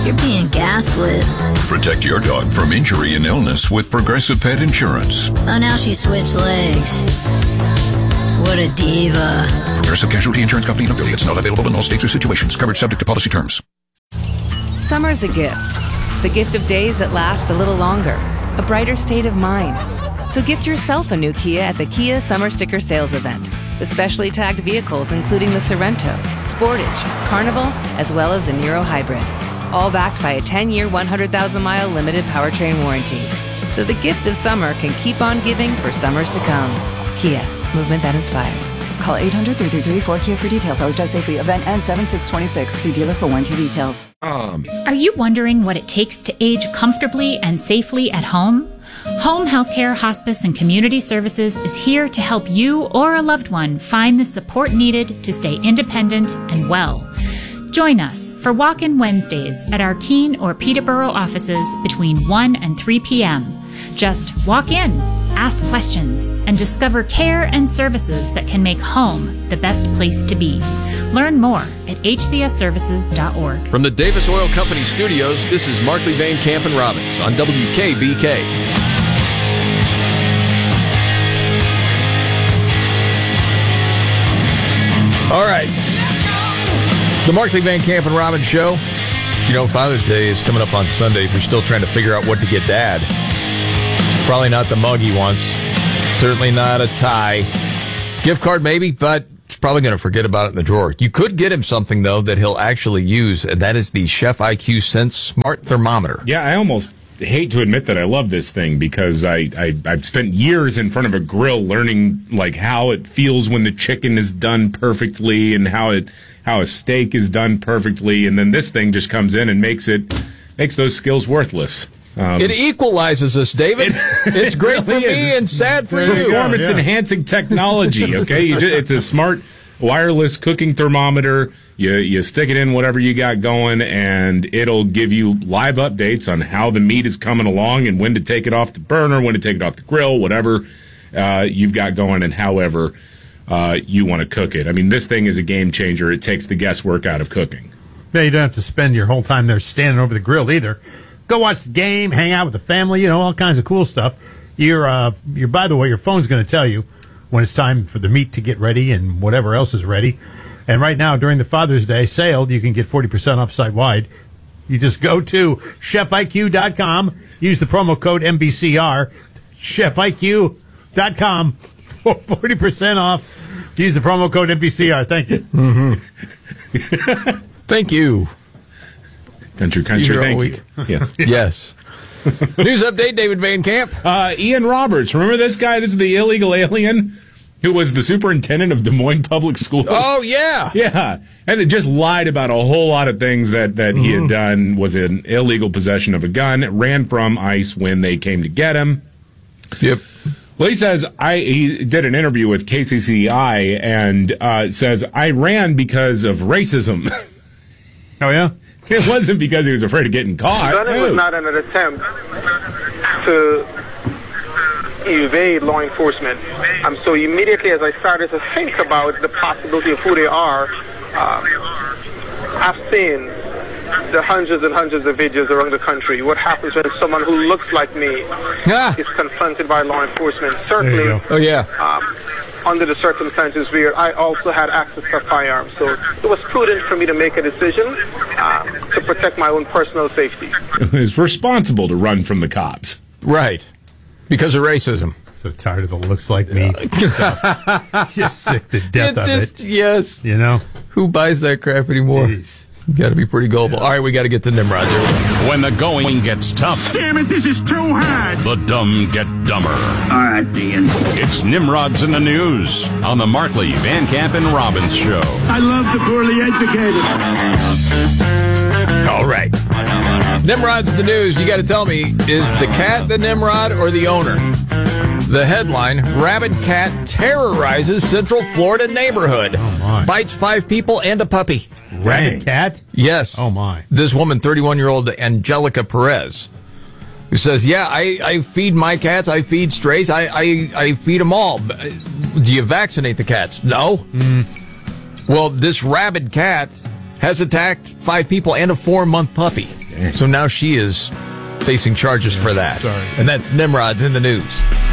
You're being gaslit. Protect your dog from injury and illness with Progressive Pet Insurance. Oh, now she switched legs. What a diva. Progressive Casualty Insurance Company and affiliates. Not available in all states or situations. Coverage subject to policy terms. Summer's a gift. The gift of days that last a little longer. A brighter state of mind. So gift yourself a new Kia at the Kia Summer Sticker Sales Event. With specially tagged vehicles including the Sorrento, Sportage, Carnival, as well as the Niro Hybrid. All backed by a 10-year, 100,000-mile limited powertrain warranty. So the gift of summer can keep on giving for summers to come. Kia, movement that inspires. Call 800-333-4KIA for details. Always drive safely. Event ends 7/6/26. See dealer for warranty details. Are you wondering what it takes to age comfortably and safely at home? Home Healthcare, Hospice, and Community Services is here to help you or a loved one find the support needed to stay independent and well. Join us for Walk-In Wednesdays at our Keene or Peterborough offices between 1 and 3 p.m. Just walk in, ask questions, and discover care and services that can make home the best place to be. Learn more at hcsservices.org. From the Davis Oil Company studios, this is Markley, Van Camp, and Robbins on WKBK. All right. The Markley, Van Camp, and Robbins Show. You know, Father's Day is coming up on Sunday if you're still trying to figure out what to get Dad. It's probably not the mug he wants. Certainly not a tie. Gift card maybe, but he's probably going to forget about it in the drawer. You could get him something, though, that he'll actually use, and that is the Chef IQ Sense Smart Thermometer. Yeah, I almost hate to admit that I love this thing because I've spent years in front of a grill learning like how it feels when the chicken is done perfectly and how a steak is done perfectly, and then this thing just comes in and makes those skills worthless. It equalizes us, David. It's great for me and sad for you. Performance-enhancing technology, okay? It's a smart wireless cooking thermometer. You stick it in whatever you got going, and it'll give you live updates on how the meat is coming along and when to take it off the burner, when to take it off the grill, whatever you've got going and however you want to cook it. I mean, this thing is a game changer. It takes the guesswork out of cooking. Yeah, you don't have to spend your whole time there standing over the grill either. Go watch the game, hang out with the family, all kinds of cool stuff. You're by the way, your phone's going to tell you when it's time for the meat to get ready and whatever else is ready. And right now, during the Father's Day sale, you can get 40% off site-wide. You just go to chefiq.com, use the promo code MBCR, chefiq.com for 40% off. Use the promo code MBCR. Thank you. Mm-hmm. Thank you. Country, thank you. Yes. Yes. News update, David Van Camp. Ian Roberts. Remember this guy? This is the illegal alien who was the superintendent of Des Moines Public Schools. Oh, yeah. Yeah. And it just lied about a whole lot of things that he had done, was in illegal possession of a gun, ran from ICE when they came to get him. Yep. Well, he says, he did an interview with KCCI and says, I ran because of racism. Oh, yeah? It wasn't because he was afraid of getting caught. Gunning was not an attempt to evade law enforcement. So immediately as I started to think about the possibility of who they are, I've seen the hundreds and hundreds of videos around the country. What happens when someone who looks like me is confronted by law enforcement? Certainly. Oh, yeah. Under the circumstances where I also had access to a firearm. So it was prudent for me to make a decision to protect my own personal safety. It's responsible to run from the cops. Right. Because of racism. So tired of the looks like me. Just sick to death of it. Yes. Who buys that crap anymore? Jeez. You got to be pretty gullible. All right, we got to get to Nimrod here. When the going gets tough. Damn it, this is too hard. The dumb get dumber. All right, Ian. It's Nimrod's in the News on the Markley, Van Camp, and Robbins Show. I love the poorly educated. All right. Nimrod's in the News. You got to tell me, is the cat the Nimrod or the owner? The headline, rabid cat terrorizes Central Florida neighborhood. Oh, my. Bites 5 people and a puppy. Rabid cat? Yes. Oh, my. This woman, 31-year-old Angelica Perez, who says, yeah, I feed my cats. I feed strays. I feed them all. Do you vaccinate the cats? No. Well, this rabid cat has attacked 5 people and a 4-month puppy. So now she is facing charges for that. Sorry. And that's Nimrod's in the news.